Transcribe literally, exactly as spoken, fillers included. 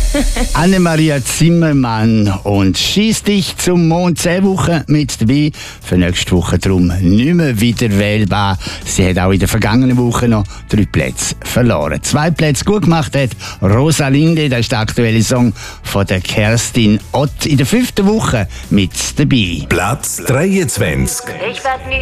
Anne-Maria Zimmermann und «Schieß dich zum Mond» zehn Wochen mit dabei. Für nächste Woche darum nicht mehr wieder wählbar. Sie hat auch in der vergangenen Woche noch drei Plätze verloren. Zwei Plätze gut gemacht hat Rosalinde, das ist der aktuelle Song von der Kerstin Ott. In der fünften Woche mit dabei. Platz dreiundzwanzig. Ich werd nie